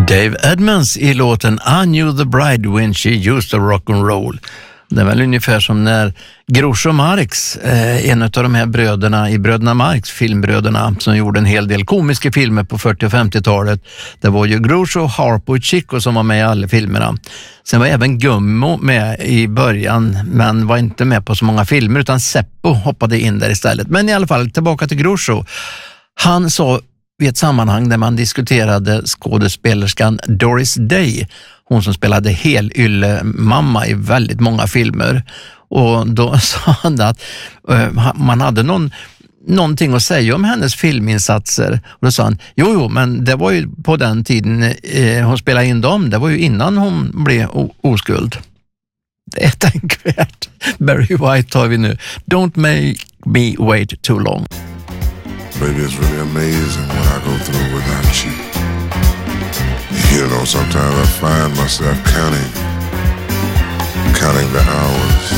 Dave Edmunds i låten I knew the bride when she used to rock and roll. Det är väl ungefär som när Groucho Marx, en av de här bröderna i Bröderna Marx, filmbröderna som gjorde en hel del komiska filmer på 40- och 50-talet. Det var ju Groucho, Harpo och Chico som var med i alla filmerna. Sen var även Gummo med i början, men var inte med på så många filmer, utan Seppo hoppade in där istället. Men i alla fall, tillbaka till Groucho. Han sa vid ett sammanhang där man diskuterade skådespelerskan Doris Day, hon som spelade helylle-mamma i väldigt många filmer, och då sa han att man hade någonting att säga om hennes filminsatser, och då sa han, jo, men det var ju på den tiden hon spelade in dem, det var ju innan hon blev oskuld. Det är tänkvärt. Barry White tar vi nu. Don't make me wait too long. Baby, it's really amazing what I go through without you. You know, sometimes I find myself counting